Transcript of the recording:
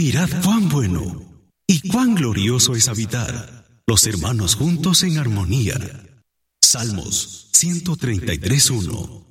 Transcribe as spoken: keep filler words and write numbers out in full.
Mirad cuán bueno y cuán glorioso es habitar los hermanos juntos en armonía. Salmos ciento treinta y tres, uno.